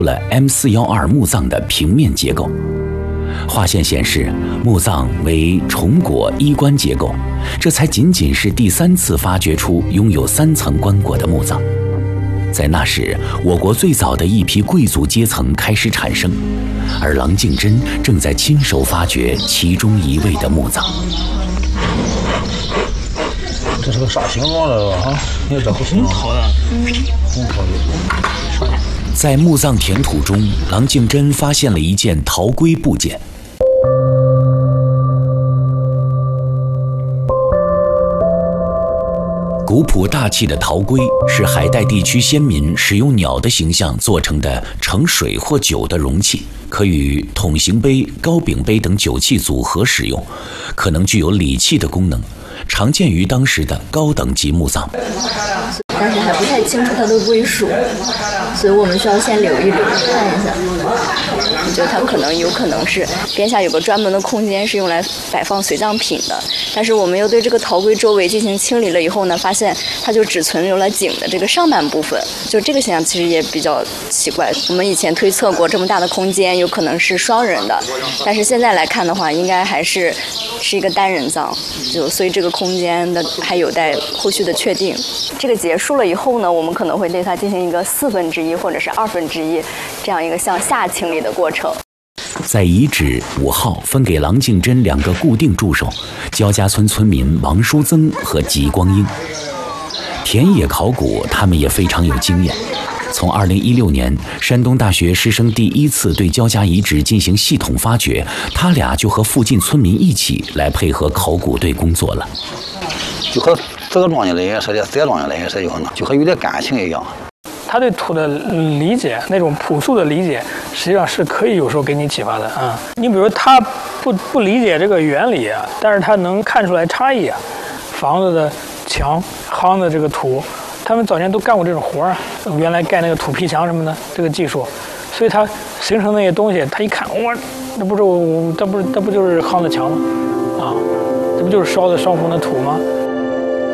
了 M412墓葬的平面结构。画线显示墓葬为重椁衣冠结构，这才仅仅是第3次发掘出拥有3层棺椁的墓葬。在那时，我国最早的一批贵族阶层开始产生，而郎敬珍正在亲手发掘其中一位的墓葬。 这是个啥形状的啊？你看这不挺好的，挺好的。 在墓葬填土中，郎敬珍发现了一件陶龟部件。古朴大气的陶龟是海带地区先民使用鸟的形象做成的盛水或酒的容器，可与筒形杯、高柄杯等酒器组合使用，可能具有礼器的功能，常见于当时的高等级墓葬。 但是还不太清楚它的归属，所以我们需要先留一留，看一下。 我觉得它有可能是边下有个专门的空间是用来摆放随葬品的，但是我们又对这个陶龟周围进行清理了以后呢，发现它就只存留了井的这个上半部分，就这个现象其实也比较奇怪。我们以前推测过这么大的空间有可能是双人的，但是现在来看的话，应该还是一个单人葬，所以这个空间的还有待后续的确定。这个结束了以后呢，我们可能会对它进行一个1/4或者是1/2这样一个向下清理的过程。 在遗址5号分给郎敬珍2个固定助手，焦家村村民王书增和吉光英。田野考古他们也非常有经验。从2016年山东大学师生第1次对焦家遗址进行系统发掘，他俩就和附近村民一起来配合考古队工作了。 就和这个庄稼来也是的，这庄稼来也是有呢，就和有点感情一样。 他对土的理解，那种朴素的理解，实际上是可以有时候给你启发的啊。你比如他不理解这个原理啊，但是他能看出来差异啊。房子的墙夯的这个土，他们早年都干过这种活啊，原来盖那个土坯墙什么的这个技术，所以他形成那些东西，他一看，哇，这不就是夯的墙吗？啊，这不就是烧红的土吗？